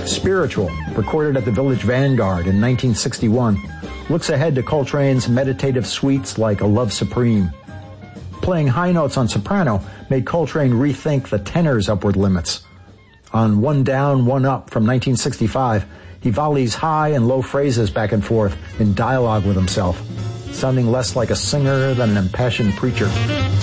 Spiritual, recorded at the Village Vanguard in 1961, looks ahead to Coltrane's meditative suites like A Love Supreme. Playing high notes on soprano made Coltrane rethink the tenor's upward limits. On One Down, One Up from 1965, he volleys high and low phrases back and forth in dialogue with himself, sounding less like a singer than an impassioned preacher.